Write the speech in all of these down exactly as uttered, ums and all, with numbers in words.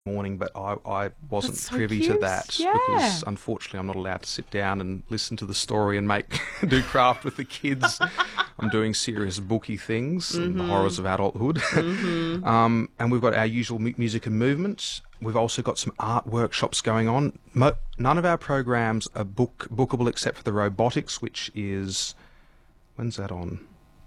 morning, but I, I wasn't That's so privy to cute. that Yeah. because unfortunately I'm not allowed to sit down and listen to the story and make do craft with the kids. I'm doing serious booky things and the horrors of adulthood. Mm-hmm. um, and we've got our usual mu- music and movement. We've also got some art workshops going on. Mo- none of our programs are book bookable except for the robotics, which is when's that on?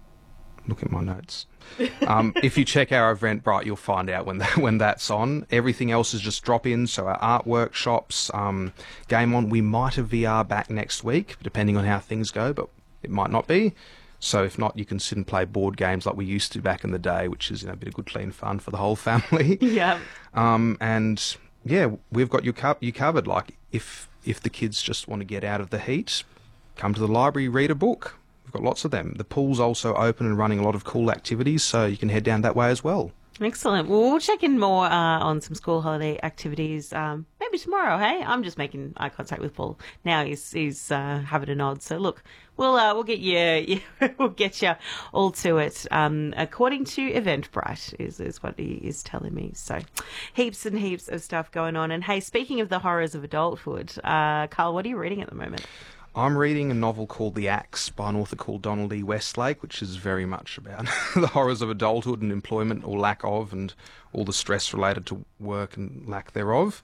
Look at my notes. Um, if you check our Eventbrite, you'll find out when that, when that's on. Everything else is just drop-ins, so our art workshops, um, game on. We might have V R back next week, depending on how things go, but it might not be. So if not, you can sit and play board games like we used to back in the day, which is, you know, a bit of good, clean fun for the whole family. Yeah. Um, and yeah, we've got you, co- you covered. Like if if the kids just want to get out of the heat, come to the library, read a book. We've got lots of them. The pool's also open and running a lot of cool activities, so you can head down that way as well. Excellent. Well, we'll check in more uh, on some school holiday activities um, maybe tomorrow, hey? I'm just making eye contact with Paul. Now he's he's uh, having a nod. So look, we'll uh, we'll get you yeah, we'll get you all to it. Um, according to Eventbrite is is what he is telling me. So heaps and heaps of stuff going on. And hey, speaking of the horrors of adulthood, uh, Carl, what are you reading at the moment? I'm reading a novel called The Axe by an author called Donald E. Westlake, which is very much about the horrors of adulthood and employment or lack of, and all the stress related to work and lack thereof.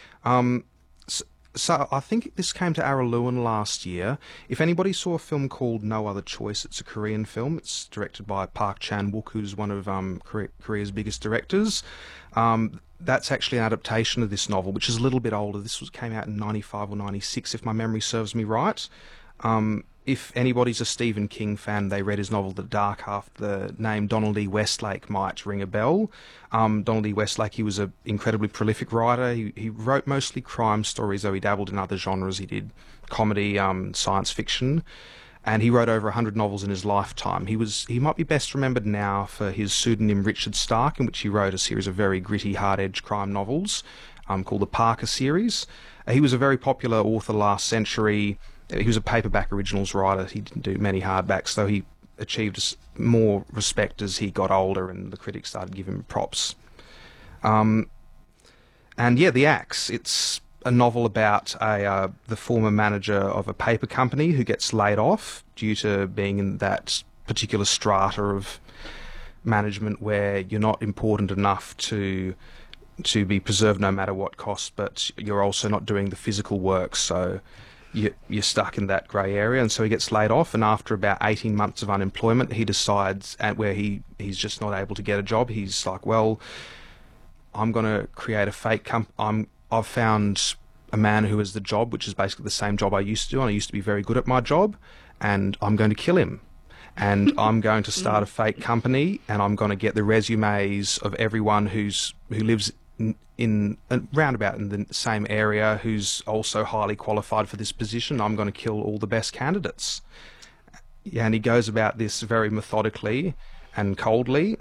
Um, so, so I think this came to Araluen last year. If anybody saw a film called No Other Choice, it's a Korean film. It's directed by Park Chan-wook, who's one of um, Korea, Korea's biggest directors. Um, that's actually an adaptation of this novel, which is a little bit older. This was came out in ninety-five or ninety-six, if my memory serves me right. Um, if anybody's a Stephen King fan, they read his novel The Dark Half, the name Donald E. Westlake might ring a bell. Um, Donald E. Westlake, he was an incredibly prolific writer. He, he wrote mostly crime stories, though he dabbled in other genres. He did comedy, um, science fiction. And he wrote over one hundred novels in his lifetime. He was he might be best remembered now for his pseudonym Richard Stark, in which he wrote a series of very gritty, hard-edged crime novels um, called the Parker series. Uh, he was a very popular author last century. He was a paperback originals writer. He didn't do many hardbacks, though he achieved more respect as he got older and the critics started giving him props. Um, and yeah, The Axe, it's a novel about a uh, the former manager of a paper company who gets laid off due to being in that particular strata of management where you're not important enough to to be preserved no matter what cost, but you're also not doing the physical work, so you, you're stuck in that grey area. And so he gets laid off, and after about eighteen months of unemployment, he decides, at where he, he's just not able to get a job, he's like, well, I'm going to create a fake comp. I'm I've found a man who has the job, which is basically the same job I used to do, and I used to be very good at my job, and I'm going to kill him. And I'm going to start a fake company, and I'm going to get the resumes of everyone who's who lives in, in uh, roundabout in the same area who's also highly qualified for this position. I'm going to kill all the best candidates. Yeah, and he goes about this very methodically and coldly,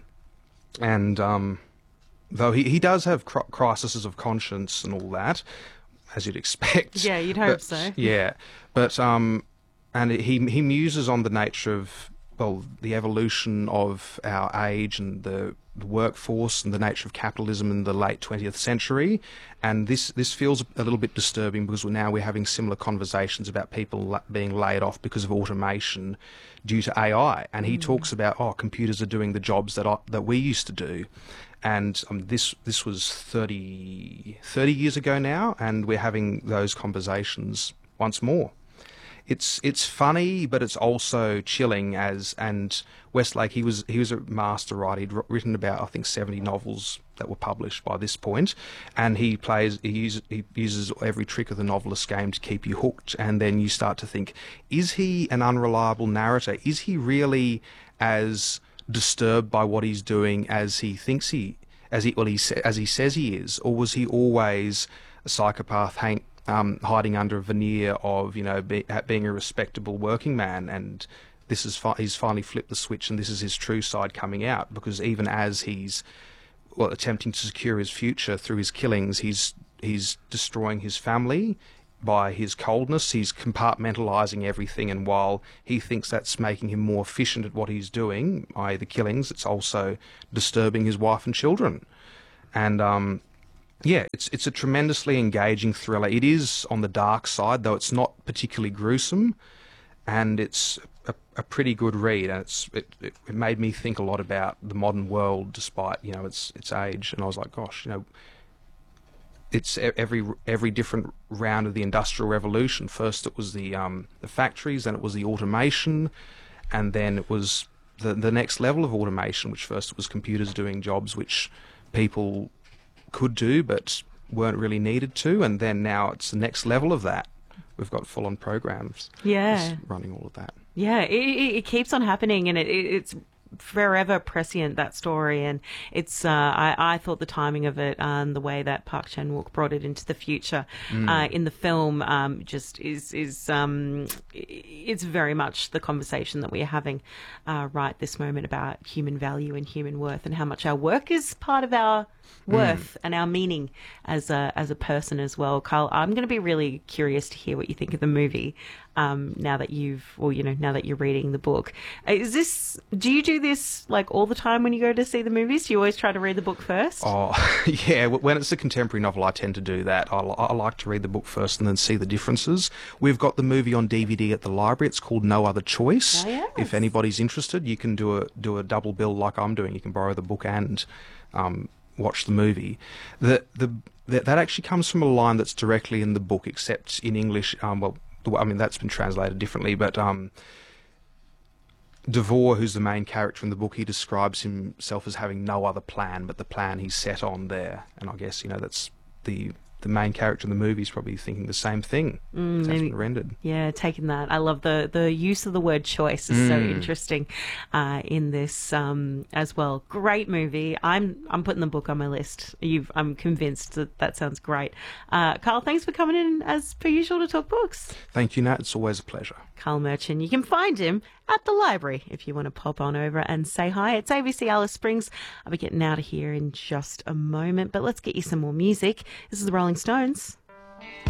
and um, though he, he does have cr- crises of conscience and all that, as you'd expect. Yeah, you'd hope but, so. Yeah, but um, and he he muses on the nature of, well, the evolution of our age and the, the workforce and the nature of capitalism in the late twentieth century, and this this feels a little bit disturbing because now we're having similar conversations about people la- being laid off because of automation due to A I, and he mm. talks about, oh, computers are doing the jobs that I, that we used to do. And um, this this was thirty, thirty years ago now, and we're having those conversations once more. It's it's funny, but it's also chilling. As and Westlake, he was he was a master writer. He'd written about, I think, seventy novels that were published by this point, and he plays he uses, he uses every trick of the novelist game to keep you hooked. And then you start to think, is he an unreliable narrator? Is he really as disturbed by what he's doing as he thinks he as he well he as he says he is, or was he always a psychopath hang, um, hiding under a veneer of, you know, be, being a respectable working man? And this is fi- he's finally flipped the switch, and this is his true side coming out, because even as he's well attempting to secure his future through his killings, he's he's destroying his family by his coldness. He's compartmentalising everything, and while he thinks that's making him more efficient at what he's doing, that is the killings, it's also disturbing his wife and children. And um, Yeah, it's it's a tremendously engaging thriller. It is on the dark side, though it's not particularly gruesome, and it's a, a pretty good read. And it's it, it, it made me think a lot about the modern world, despite you know its its age. And I was like, gosh, you know, it's e- every every different round of the Industrial Revolution. First, it was the um the factories, then it was the automation, and then it was the the next level of automation, which first it was computers doing jobs which people could do but weren't really needed to, and then now it's the next level of that. We've got full-on programs Yeah. just running all of that. Yeah, it, it, it keeps on happening, and it, it, it's forever prescient, that story. And it's uh, I, I thought the timing of it and um, the way that Park Chan-wook brought it into the future mm. uh, in the film um, just is is um, it's very much the conversation that we are having uh, right this moment about human value and human worth, and how much our work is part of our worth mm. and our meaning as a as a person as well. Carl, I'm going to be really curious to hear what you think of the movie um, now that you've, or you know, now that you're reading the book. Is this? Do you do this like all the time when you go to see the movies? Do you always try to read the book first? Oh, yeah. When it's a contemporary novel, I tend to do that. I, I like to read the book first and then see the differences. We've got the movie on D V D at the library. It's called No Other Choice. Oh, yes. If anybody's interested, you can do a do a double bill like I'm doing. You can borrow the book and um, watch the movie. The, the the that actually comes from a line that's directly in the book, except in English. Um, well, I mean that's been translated differently, but um, Devore, who's the main character in the book, he describes himself as having no other plan but the plan he's set on there. And I guess you know that's the the main character in the movie is probably thinking the same thing. Mm, that's been rendered. Yeah, taking that. I love the, the use of the word choice is mm. so interesting uh, in this um, as well. Great movie. I'm I'm putting the book on my list. You've, I'm convinced that that sounds great. Uh, Carl, thanks for coming in as per usual to talk books. Thank you, Nat. It's always a pleasure. Carl Merchant. You can find him at the library if you want to pop on over and say hi. It's A B C Alice Springs. I'll be getting out of here in just a moment, but let's get you some more music. This is the Rolling Stones.